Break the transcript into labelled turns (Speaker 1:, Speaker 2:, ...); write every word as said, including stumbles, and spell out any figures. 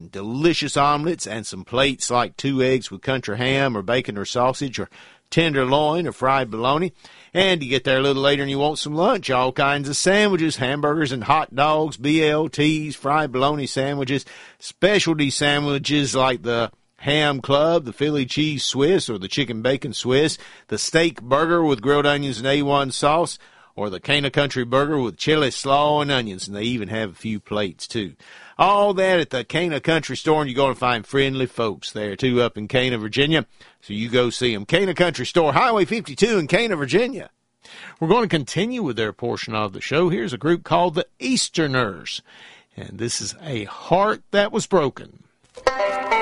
Speaker 1: delicious omelets and some plates like two eggs with country ham or bacon or sausage or tenderloin or fried bologna. And you get there a little later and you want some lunch, all kinds of sandwiches, hamburgers and hot dogs, B L Ts, fried bologna sandwiches, specialty sandwiches like the Ham Club, the Philly Cheese Swiss or the Chicken Bacon Swiss, the Steak Burger with grilled onions and A one sauce, or the Cana Country Burger with chili, slaw, and onions. And they even have a few plates, too. All that at the Cana Country Store, and you're going to find friendly folks there, too, up in Cana, Virginia. So you go see them. Cana Country Store, Highway fifty-two in Cana, Virginia. We're going to continue with their portion of the show. Here's a group called the Easterners, and this is A Heart That Was Broken.